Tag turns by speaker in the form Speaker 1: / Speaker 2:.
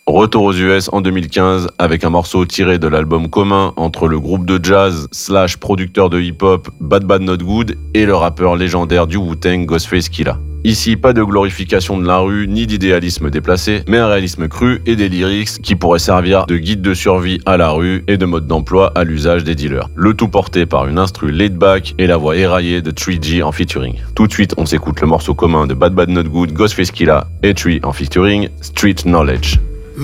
Speaker 1: Retour aux US en 2015 avec un morceau tiré de l'album commun entre le groupe de jazz / producteur de hip-hop Bad Bad Not Good et le rappeur légendaire du Wu-Tang Ghostface Killah. Ici, pas de glorification de la rue ni d'idéalisme déplacé, mais un réalisme cru et des lyrics qui pourraient servir de guide de survie à la rue et de mode d'emploi à l'usage des dealers. Le tout porté par une instru laid back et la voix éraillée de 3G en featuring. Tout de suite, on s'écoute le morceau commun de Bad Bad Not Good, Ghostface Killah et 3 en featuring, Street Knowledge.